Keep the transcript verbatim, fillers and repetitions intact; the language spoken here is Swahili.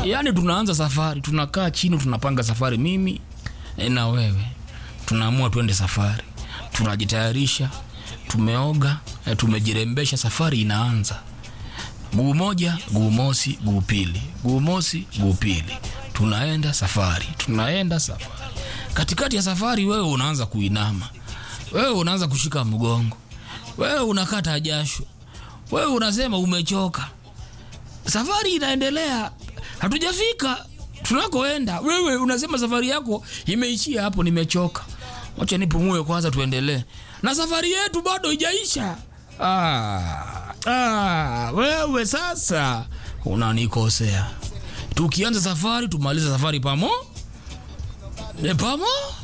Yani tunaanza safari, tunakaa chini, tunapanga safari, mimi na wewe tunaamua twende safari, tunajitayarisha, tumeoga, tumejirembesha, safari inaanza. Guu moja, guu mosi, guu pili, guu mosi, guu pili, tunaenda safari, tunaenda safari. Katikati ya safari wewe unaanza kuinama, wewe unaanza kushika mgongo, wewe unakata jasho, wewe unasema umechoka. Safari inaendelea, hatujafika tunakoenda. Wewe unasema safari yako imeishia hapo, nimechoka, acha nipumue kwanza tuendelee. Na safari yetu bado haijaisha. Ah, ah, wewe sasa unanikosea. Tukianza safari tumaliza safari pamo. Ne pamo?